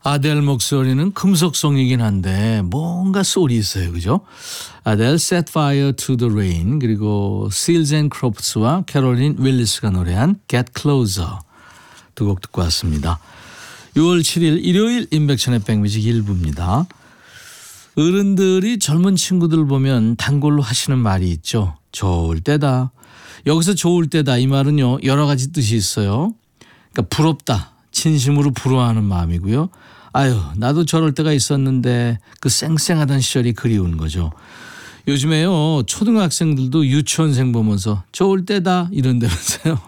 아델 목소리는 금속성이긴 한데 뭔가 소울이 있어요. 그죠? 아델 Set Fire to the Rain 그리고 Seals and Crofts와 캐롤린 윌리스가 노래한 Get Closer 두 곡 듣고 왔습니다. 6월 7일 일요일 임백천의 백뮤직 1부입니다. 어른들이 젊은 친구들 보면 단골로 하시는 말이 있죠. 좋을 때다. 여기서 좋을 때다 이 말은요 여러 가지 뜻이 있어요. 그러니까 부럽다. 진심으로 부러워하는 마음이고요. 아유 나도 저럴 때가 있었는데 그 쌩쌩하던 시절이 그리운 거죠. 요즘에요 초등학생들도 유치원생 보면서 좋을 때다 이런다면서요.